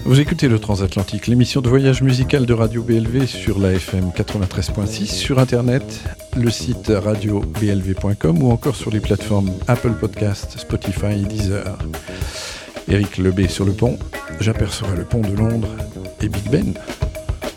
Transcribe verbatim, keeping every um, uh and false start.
Vous écoutez le Transatlantique, l'émission de voyage musical de Radio B L V sur la F M quatre-vingt-treize point six, sur Internet, le site radio b l v point com ou encore sur les plateformes Apple Podcast, Spotify et Deezer. Éric Lebet sur le pont, j'aperçois le pont de Londres et Big Ben.